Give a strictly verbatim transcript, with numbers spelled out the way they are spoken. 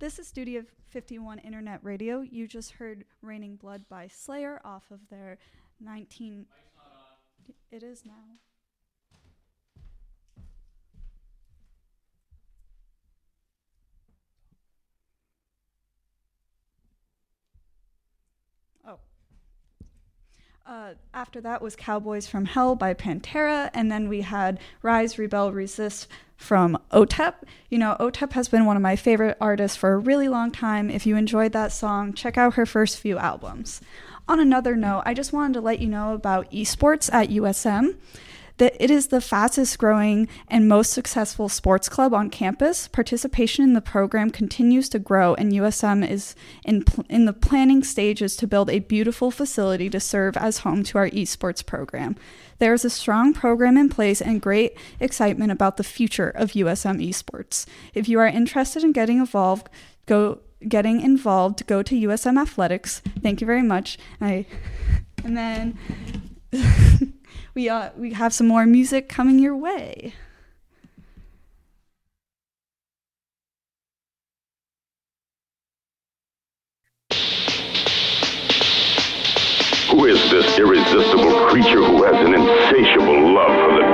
This is Studio fifty-one Internet Radio. You just heard Raining Blood by Slayer off of their nineteen... It is now. Oh. Uh, after that was Cowboys from Hell by Pantera, and then we had Rise, Rebel, Resist from O T E P. You know, O T E P has been one of my favorite artists for a really long time. If you enjoyed that song, check out her first few albums. On another note, I just wanted to let you know about esports at U S M. That it is the fastest growing and most successful sports club on campus. Participation in the program continues to grow, and U S M is in pl- in the planning stages to build a beautiful facility to serve as home to our esports program. There is a strong program in place and great excitement about the future of U S M esports. If you are interested in getting involved, go getting involved, go to U S M Athletics. Thank you very much. I, and then we uh we have some more music coming your way. Who is this irresistible creature who has an insatiable love